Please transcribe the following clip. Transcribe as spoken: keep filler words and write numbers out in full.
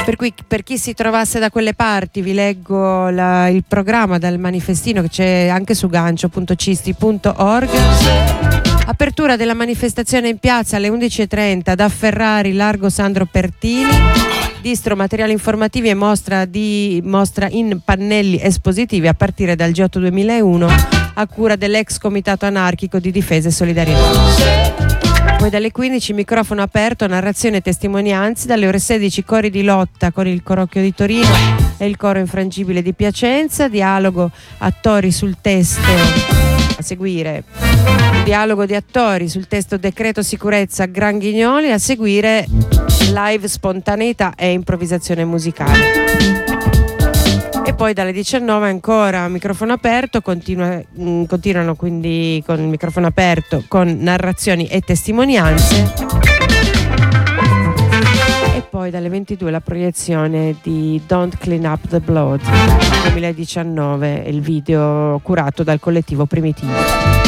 Per cui per chi si trovasse da quelle parti vi leggo la, il programma dal manifestino che c'è anche su gancio punto cisti punto org. Apertura della manifestazione in piazza alle undici e trenta da Ferrari, largo Sandro Pertini. Distro, materiali informativi e mostra, di, mostra in pannelli espositivi a partire dal G otto duemilauno a cura dell'ex Comitato Anarchico di Difesa e Solidarietà. Poi dalle quindici microfono aperto, narrazione e testimonianze, dalle ore sedici cori di lotta con il Corocchio di Torino e il Coro Infrangibile di Piacenza, dialogo attori sul testo, a seguire dialogo di attori sul testo Decreto Sicurezza Gran Ghignoli, a seguire live spontaneità e improvvisazione musicale. E poi dalle diciannove ancora microfono aperto, continua, mh, continuano quindi con il microfono aperto con narrazioni e testimonianze. E poi dalle ventidue la proiezione di Don't Clean Up the Blood duemiladiciannove, il video curato dal collettivo Primitivo.